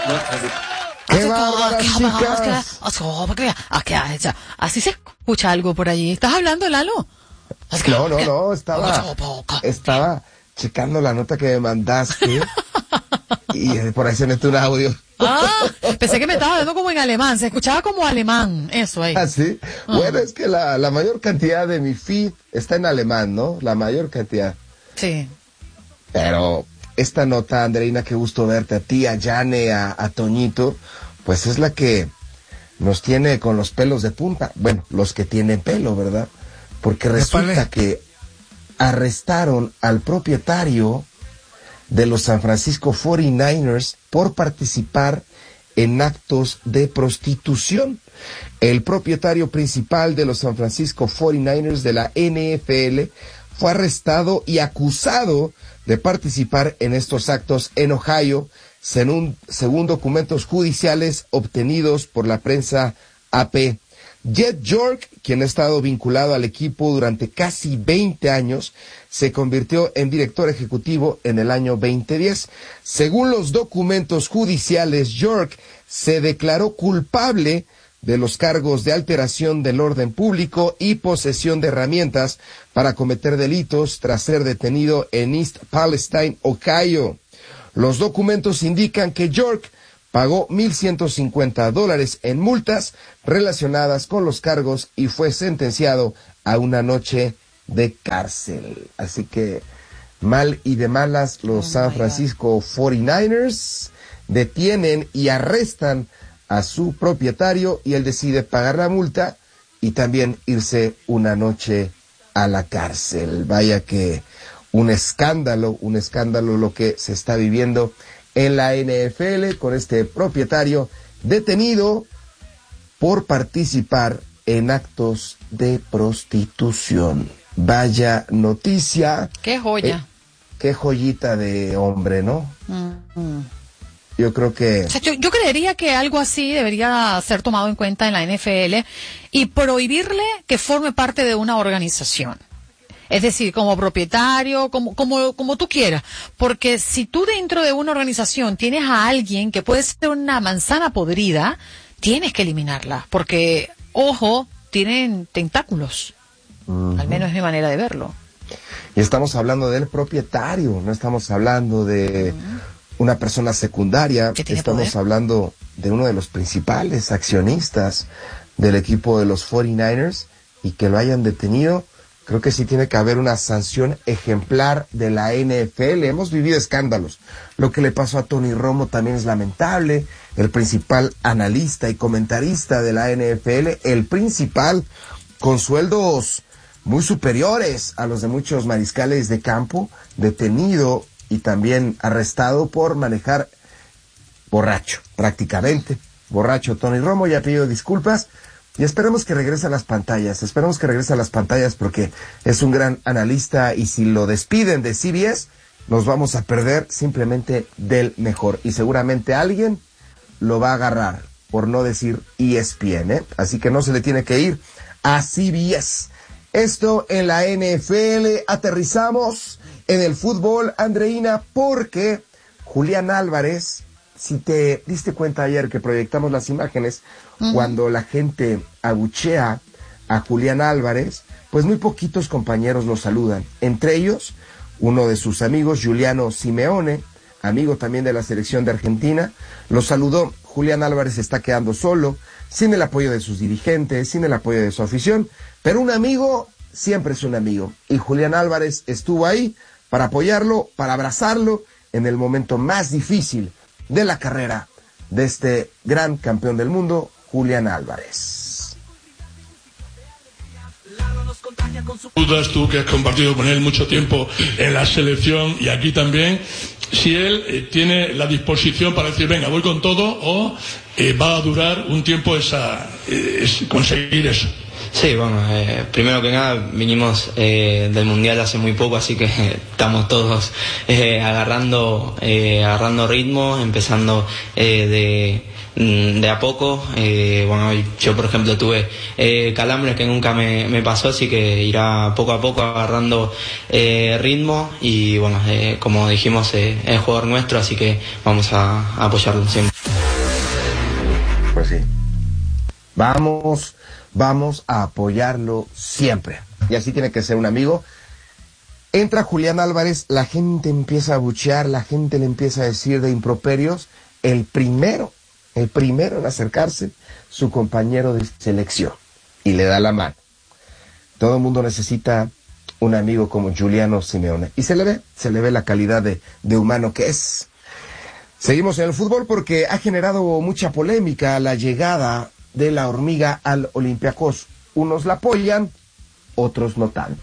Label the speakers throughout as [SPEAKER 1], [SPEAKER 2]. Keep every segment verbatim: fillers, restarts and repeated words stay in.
[SPEAKER 1] ¡Qué bárbaras, chicas!
[SPEAKER 2] Así se escucha algo por allí. ¿Estás hablando, Lalo?
[SPEAKER 1] No, no, no, estaba, estaba checando la nota que me mandaste y por ahí se mete un audio.
[SPEAKER 2] Ah, pensé que me estaba hablando como en alemán, se escuchaba como alemán, eso ahí.
[SPEAKER 1] ¿Ah, sí? Uh-huh. Bueno, es que la, la mayor cantidad de mi feed está en alemán, ¿no? La mayor cantidad.
[SPEAKER 2] Sí.
[SPEAKER 1] Pero esta nota, Andreina, qué gusto verte, a ti, a Yane, a, a Toñito, pues es la que nos tiene con los pelos de punta. Bueno, los que tienen pelo, ¿verdad? Porque resulta que arrestaron al propietario de los San Francisco cuarenta y nueve ers por participar en actos de prostitución. El propietario principal de los San Francisco cuarenta y nueve ers de la N F L fue arrestado y acusado de participar en estos actos en Ohio, según, según documentos judiciales obtenidos por la prensa A P. Jed York, quien ha estado vinculado al equipo durante casi veinte años, se convirtió en director ejecutivo en el año veinte diez. Según los documentos judiciales, York se declaró culpable de los cargos de alteración del orden público y posesión de herramientas para cometer delitos tras ser detenido en East Palestine, Ohio. Los documentos indican que York pagó mil ciento cincuenta dólares en multas relacionadas con los cargos y fue sentenciado a una noche de cárcel. Así que mal y de malas los oh San Francisco cuarenta y nueve ers detienen y arrestan a su propietario y él decide pagar la multa y también irse una noche a la cárcel. Vaya que un escándalo, un escándalo lo que se está viviendo en la N F L con este propietario detenido por participar en actos de prostitución. Vaya noticia.
[SPEAKER 2] Qué joya.
[SPEAKER 1] Eh, qué joyita de hombre, ¿no? Mm-hmm. Yo creo que...
[SPEAKER 2] O sea, yo, yo creería que algo así debería ser tomado en cuenta en la N F L y prohibirle que forme parte de una organización. Es decir, como propietario, como, como, como tú quieras. Porque si tú dentro de una organización tienes a alguien que puede ser una manzana podrida, tienes que eliminarla. Porque, ojo, tienen tentáculos. Uh-huh. Al menos es mi manera de verlo.
[SPEAKER 1] Y estamos hablando del propietario, no estamos hablando de uh-huh. una persona secundaria. Estamos poder? hablando de uno de los principales accionistas del equipo de los cuarenta y nueve ers y que lo hayan detenido. Creo que sí tiene que haber una sanción ejemplar de la N F L. Hemos vivido escándalos. Lo que le pasó a Tony Romo también es lamentable. El principal analista y comentarista de la N F L, el principal, con sueldos muy superiores a los de muchos mariscales de campo, detenido y también arrestado por manejar borracho, prácticamente. Borracho Tony Romo, ya pidió disculpas. Y esperemos que regrese a las pantallas, esperemos que regrese a las pantallas porque es un gran analista y si lo despiden de C B S, nos vamos a perder simplemente del mejor. Y seguramente alguien lo va a agarrar, por no decir E S P N, ¿eh? Así que no se le tiene que ir a C B S. Esto en la N F L, aterrizamos en el fútbol, Andreina, porque Julián Álvarez... Si te diste cuenta ayer que proyectamos las imágenes, uh-huh. cuando la gente abuchea a Julián Álvarez, pues muy poquitos compañeros lo saludan. Entre ellos, uno de sus amigos, Giuliano Simeone, amigo también de la selección de Argentina, lo saludó. Julián Álvarez está quedando solo, sin el apoyo de sus dirigentes, sin el apoyo de su afición, pero un amigo siempre es un amigo. Y Julián Álvarez estuvo ahí para apoyarlo, para abrazarlo en el momento más difícil de la carrera de este gran campeón del mundo, Julián Álvarez.
[SPEAKER 3] Dudas, tú que has compartido con él mucho tiempo en la selección y aquí también, si él eh, tiene la disposición para decir, venga, voy con todo, o eh, va a durar un tiempo esa eh, es conseguir eso.
[SPEAKER 4] Sí, bueno, eh, primero que nada vinimos eh, del Mundial hace muy poco, así que eh, estamos todos eh, agarrando eh, agarrando ritmo, empezando eh, de, de a poco. Eh, bueno, yo por ejemplo tuve eh, calambres que nunca me, me pasó, así que irá poco a poco agarrando eh, ritmo y bueno, eh, como dijimos, eh, es jugador nuestro, así que vamos a, a apoyarlo siempre.
[SPEAKER 1] Vamos, vamos a apoyarlo siempre. Y así tiene que ser un amigo. Entra Julián Álvarez, la gente empieza a buchear, la gente le empieza a decir de improperios. El primero, el primero en acercarse, su compañero de selección. Y le da la mano. Todo el mundo necesita un amigo como Giuliano Simeone. Y se le ve, se le ve la calidad de, de humano que es. Seguimos en el fútbol porque ha generado mucha polémica la llegada de la hormiga al Olympiacos. Unos la apoyan, otros no tanto.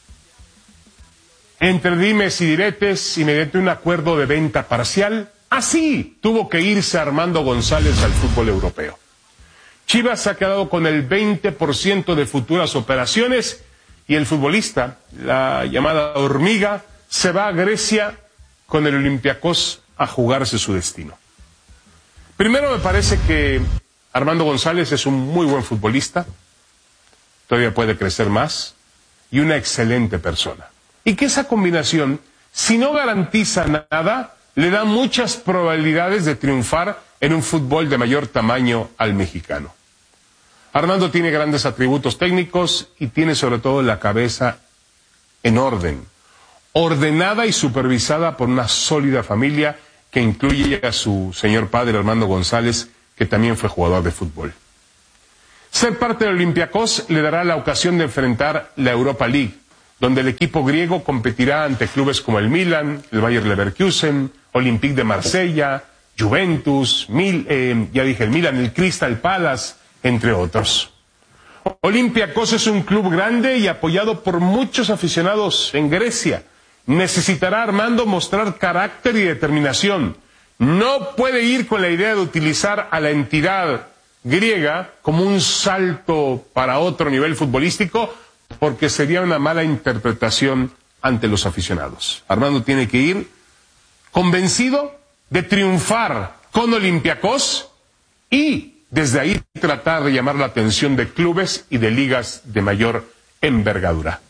[SPEAKER 5] Entre dimes y diretes y mediante un acuerdo de venta parcial, así tuvo que irse Armando González al fútbol europeo. Chivas ha quedado con el veinte por ciento de futuras operaciones y el futbolista, la llamada hormiga, se va a Grecia con el Olympiacos a jugarse su destino. Primero, me parece que Armando González es un muy buen futbolista, todavía puede crecer más, y una excelente persona. Y que esa combinación, si no garantiza nada, le da muchas probabilidades de triunfar en un fútbol de mayor tamaño al mexicano. Armando tiene grandes atributos técnicos y tiene sobre todo la cabeza en orden, ordenada y supervisada por una sólida familia que incluye a su señor padre Armando González, que también fue jugador de fútbol. Ser parte del Olympiacos le dará la ocasión de enfrentar la Europa League, donde el equipo griego competirá ante clubes como el Milan, el Bayer Leverkusen, Olympique de Marsella, Juventus, Mil, eh, ya dije el Milan, el Crystal Palace, entre otros. Olympiacos es un club grande y apoyado por muchos aficionados en Grecia. Necesitará Armando mostrar carácter y determinación. No puede ir con la idea de utilizar a la entidad griega como un salto para otro nivel futbolístico, porque sería una mala interpretación ante los aficionados. Armando tiene que ir convencido de triunfar con Olympiacos y desde ahí tratar de llamar la atención de clubes y de ligas de mayor envergadura.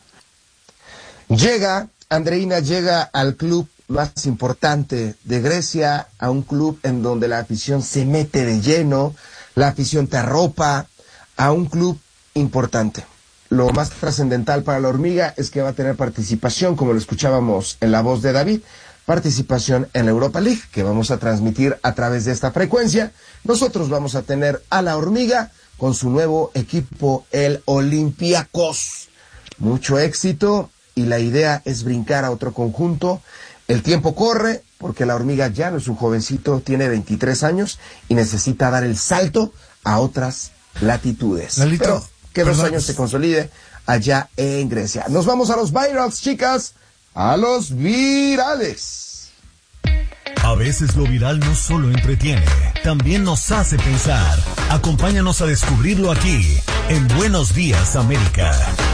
[SPEAKER 1] Llega, Andreina llega al club más importante de Grecia, a un club en donde la afición se mete de lleno, la afición te arropa, a un club importante. Lo más trascendental para la hormiga es que va a tener participación, como lo escuchábamos en la voz de David, participación en la Europa League, que vamos a transmitir a través de esta frecuencia. Nosotros vamos a tener a la hormiga con su nuevo equipo, el Olympiacos. Mucho éxito y la idea es brincar a otro conjunto. El tiempo corre porque la hormiga ya no es un jovencito, tiene veintitrés años y necesita dar el salto a otras latitudes.
[SPEAKER 6] Lalito,
[SPEAKER 1] Pero que dos
[SPEAKER 6] perdón.
[SPEAKER 1] años se consolide allá en Grecia. Nos vamos a los virals, chicas, a los virales.
[SPEAKER 7] A veces lo viral no solo entretiene, también nos hace pensar. Acompáñanos a descubrirlo aquí, en Buenos Días América.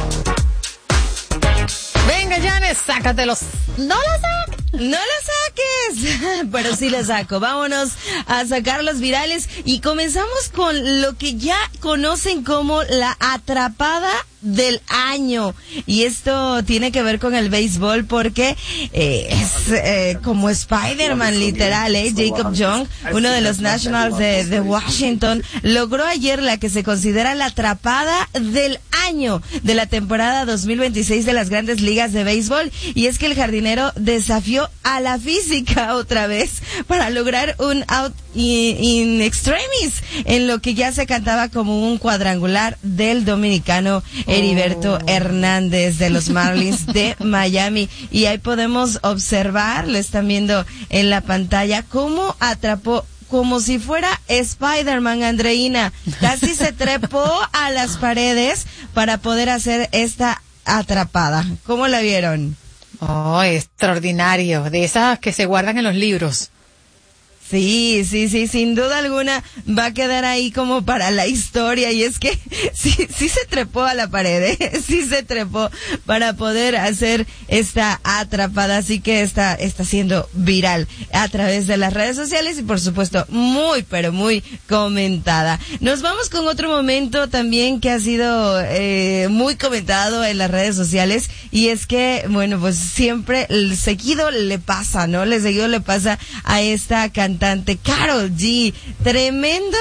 [SPEAKER 2] Venga, Janes, sácatelos. No la saques.
[SPEAKER 8] No lo saques, pero sí lo saco. Vámonos a sacar los virales y comenzamos con lo que ya conocen como la atrapada del año. Y esto tiene que ver con el béisbol porque eh, es eh, como Spider-Man literal, ¿eh? Jacob Young, uno de los Nationals de, de Washington, logró ayer la que se considera la atrapada del año de la temporada dos mil veintiséis de las Grandes Ligas de Béisbol. Y es que el jardinero desafió a la física otra vez para lograr un out in, in extremis en lo que ya se cantaba como un cuadrangular del dominicano Heriberto oh. Hernández de los Marlins de Miami. Y ahí podemos observar, lo están viendo en la pantalla, cómo atrapó como si fuera Spider-Man, Andreina. Casi se trepó a las paredes para poder hacer esta atrapada. ¿Cómo la vieron?
[SPEAKER 2] Oh, extraordinario. De esas que se guardan en los libros.
[SPEAKER 8] Sí, sí, sí, sin duda alguna va a quedar ahí como para la historia. Y es que sí, sí se trepó a la pared, ¿eh? Sí se trepó para poder hacer esta atrapada. Así que está, está siendo viral a través de las redes sociales y por supuesto muy, pero muy comentada. Nos vamos con otro momento también que ha sido eh, muy comentado en las redes sociales. Y es que, bueno, pues siempre el seguido le pasa, ¿no? Le seguido le pasa a esta cantante Karol G. Tremendo,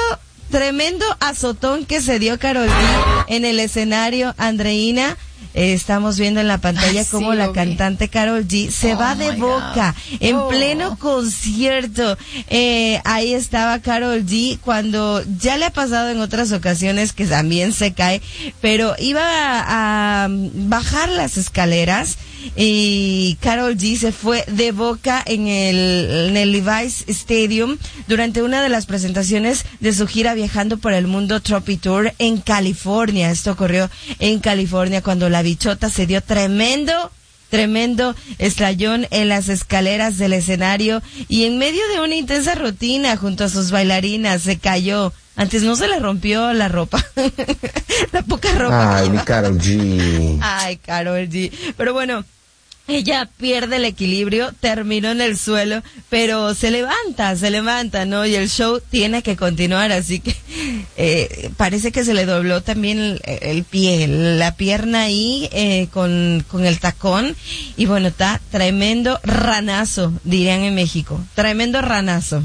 [SPEAKER 8] tremendo azotón que se dio Karol G en el escenario, Andreina. Eh, estamos viendo en la pantalla
[SPEAKER 2] Ay,
[SPEAKER 8] cómo
[SPEAKER 2] sí,
[SPEAKER 8] la
[SPEAKER 2] vi.
[SPEAKER 8] cantante Karol G se
[SPEAKER 2] Oh,
[SPEAKER 8] va de
[SPEAKER 2] my
[SPEAKER 8] boca
[SPEAKER 2] God.
[SPEAKER 8] en
[SPEAKER 2] Oh.
[SPEAKER 8] pleno concierto. Eh, ahí estaba Karol G cuando ya le ha pasado en otras ocasiones que también se cae, pero iba a, a bajar las escaleras y Karol G se fue de boca en el, en el Levi's Stadium durante una de las presentaciones de su gira Viajando por el Mundo Tropi Tour en California. Esto ocurrió en California cuando la bichota se dio tremendo tremendo estallón en las escaleras del escenario y en medio de una intensa rutina junto a sus bailarinas se cayó. Antes no se le rompió la ropa, la poca ropa.
[SPEAKER 1] Ay,
[SPEAKER 8] que
[SPEAKER 1] mi
[SPEAKER 8] lleva.
[SPEAKER 1] Karol G.
[SPEAKER 8] Ay, Karol G. Pero bueno, ella pierde el equilibrio, terminó en el suelo, pero se levanta, se levanta, ¿no? Y el show tiene que continuar, así que eh, parece que se le dobló también el, el pie, la pierna ahí eh, con, con el tacón. Y bueno, está tremendo ranazo, dirían en México. Tremendo ranazo.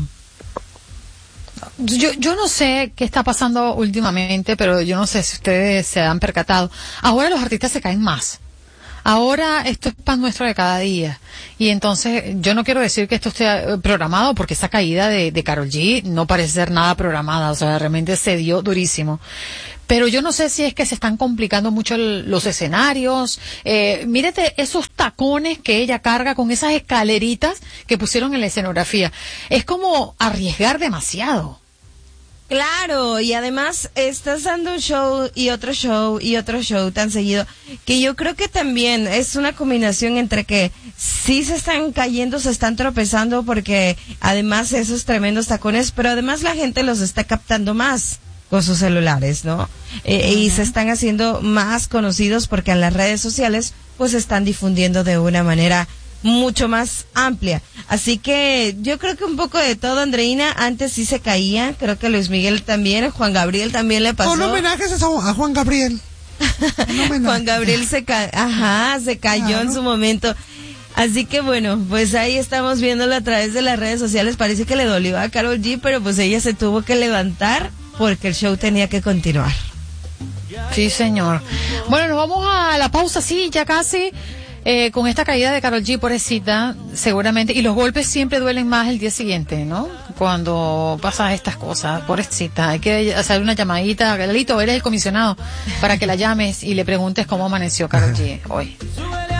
[SPEAKER 2] Yo, yo no sé qué está pasando últimamente, pero yo no sé si ustedes se han percatado. Ahora los artistas se caen más. Ahora esto es pan nuestro de cada día. Y entonces yo no quiero decir que esto esté programado porque esa caída de, de Karol G no parece ser nada programada. O sea, realmente se dio durísimo. Pero yo no sé si es que se están complicando mucho el, los escenarios. Eh, mírate esos tacones que ella carga con esas escaleritas que pusieron en la escenografía. Es como arriesgar demasiado.
[SPEAKER 8] Claro, y además estás dando un show y otro show y otro show tan seguido, que yo creo que también es una combinación entre que sí se están cayendo, se están tropezando, porque además esos tremendos tacones, pero además la gente los está captando más con sus celulares, ¿no? Eh, y se están haciendo más conocidos porque en las redes sociales pues se están difundiendo de una manera mucho más amplia. Así que yo creo que un poco de todo, Andreina. Antes sí se caía, creo que Luis Miguel también, Juan Gabriel también le pasó.
[SPEAKER 6] Con homenajes a a Juan Gabriel. Un homenaje.
[SPEAKER 8] Juan Gabriel se ca ajá, se cayó
[SPEAKER 6] Claro.
[SPEAKER 8] en su momento. Así que bueno, pues ahí estamos viéndolo a través de las redes sociales. Parece que le dolió a Karol G, pero pues ella se tuvo que levantar porque el show tenía que continuar.
[SPEAKER 2] Sí, señor. Bueno, nos vamos a la pausa, sí, ya casi. Eh, con esta caída de Karol G, pobrecita, seguramente, y los golpes siempre duelen más el día siguiente, ¿no? Cuando pasan estas cosas, pobrecita, hay que hacer una llamadita. Galito, eres el comisionado, para que la llames y le preguntes cómo amaneció Karol G hoy.